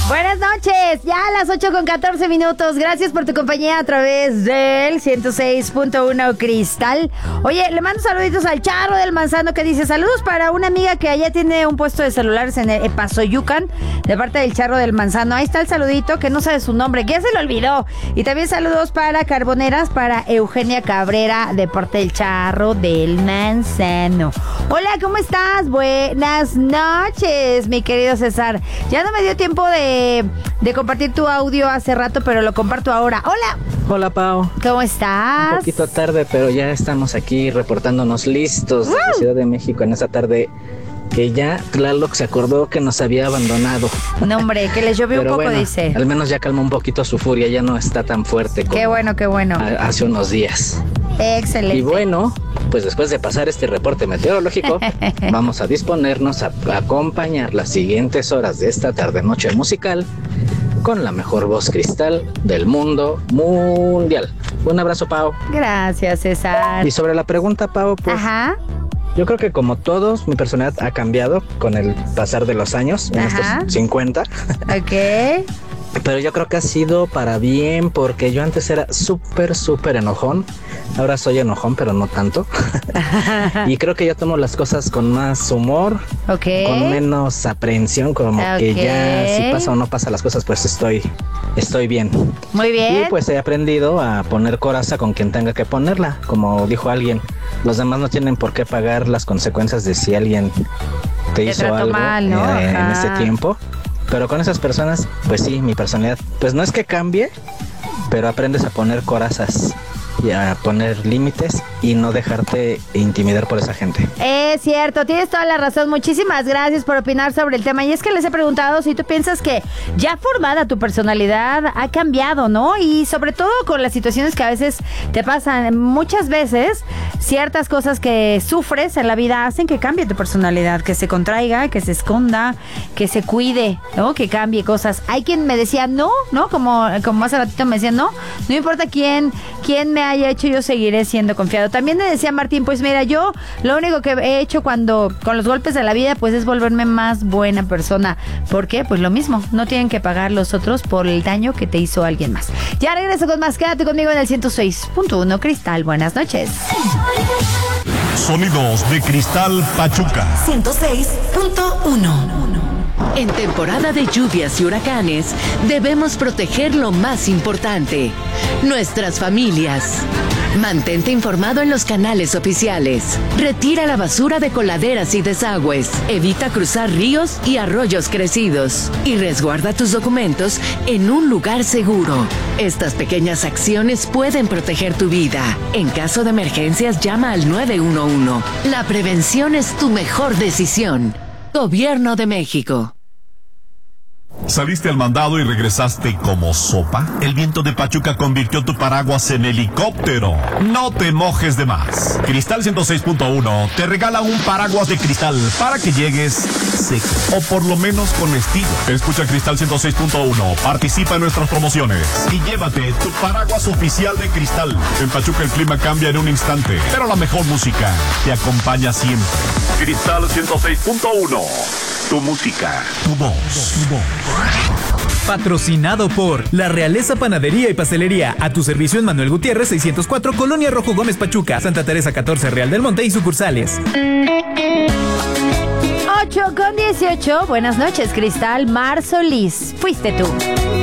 Buenas noches, ya a las 8:14. Gracias por tu compañía a través del 106.1 Cristal. Oye, le mando saluditos al Charro del Manzano que dice saludos para una amiga que allá tiene un puesto de celulares en el Pasoyucan, de parte del Charro del Manzano. Ahí está el saludito, que no sabe su nombre, que ya se lo olvidó. Y también saludos para Carboneras, para Eugenia Cabrera, de parte del Charro del Manzano. Hola, ¿cómo estás? Buenas noches, mi querido César. Ya no me dio tiempo de compartir tu audio hace rato, pero lo comparto ahora. Hola. Hola, Pau. ¿Cómo estás? Un poquito tarde, pero ya estamos aquí reportándonos listos desde Ciudad de México en esta tarde que ya Tlaloc se acordó que nos había abandonado. No, hombre, que les llovió un poco, bueno, dice. Al menos ya calmó un poquito su furia, ya no está tan fuerte como qué bueno. Hace unos días. Excelente. Y bueno, pues después de pasar este reporte meteorológico, vamos a disponernos a acompañar las siguientes horas de esta tarde-noche musical con la mejor voz cristal del mundo mundial. Un abrazo, Pau. Gracias, César. Y sobre la pregunta, Pau, pues Ajá. Yo creo que como todos, mi personalidad ha cambiado con el pasar de los años, en estos 50. Ok. Pero yo creo que ha sido para bien, porque yo antes era súper enojón. Ahora soy enojón, pero no tanto. Y creo que ya tomo las cosas con más humor, con menos aprehensión, como que ya si pasa o no pasa las cosas, pues estoy bien. Muy bien. Y pues he aprendido a poner coraza con quien tenga que ponerla. Como dijo alguien, los demás no tienen por qué pagar las consecuencias de si alguien te hizo algo mal, ¿no? en ese tiempo. Pero con esas personas, pues sí, mi personalidad, pues no es que cambie, pero aprendes a poner corazas y a poner límites y no dejarte intimidar por esa gente. Es cierto, tienes toda la razón. Muchísimas gracias por opinar sobre el tema. Y es que les he preguntado si tú piensas que ya formada tu personalidad ha cambiado, ¿no? Y sobre todo con las situaciones que a veces te pasan. Muchas veces ciertas cosas que sufres en la vida hacen que cambie tu personalidad, que se contraiga, que se esconda, que se cuide, ¿no? Que cambie cosas. Hay quien me decía no, como hace ratito me decía no importa quién me haya hecho, yo seguiré siendo confiado. También me decía Martín, pues mira, yo lo único que he hecho con los golpes de la vida, pues es volverme más buena persona. ¿Por qué? Pues lo mismo, no tienen que pagar los otros por el daño que te hizo alguien más. Ya regreso con más, quédate conmigo en el 106.1 Cristal. Buenas noches. Sonidos de Cristal Pachuca 106.1. En temporada de lluvias y huracanes, debemos proteger lo más importante, nuestras familias. Mantente informado en los canales oficiales. Retira la basura de coladeras y desagües. Evita cruzar ríos y arroyos crecidos. Y resguarda tus documentos en un lugar seguro. Estas pequeñas acciones pueden proteger tu vida. En caso de emergencias, llama al 911. La prevención es tu mejor decisión. Gobierno de México. ¿Saliste al mandado y regresaste como sopa? El viento de Pachuca convirtió tu paraguas en helicóptero. No te mojes de más. Cristal 106.1 te regala un paraguas de cristal para que llegues seco, o por lo menos con estilo. Escucha Cristal 106.1, participa en nuestras promociones y llévate tu paraguas oficial de Cristal. En Pachuca el clima cambia en un instante, pero la mejor música te acompaña siempre. Cristal 106.1. Tu música, tu voz. Patrocinado por La Realeza Panadería y Pastelería. A tu servicio en Manuel Gutiérrez 604, Colonia Rojo Gómez Pachuca, Santa Teresa 14, Real del Monte y sucursales. 8:18. Buenas noches, Cristal. Mar Solís, fuiste tú.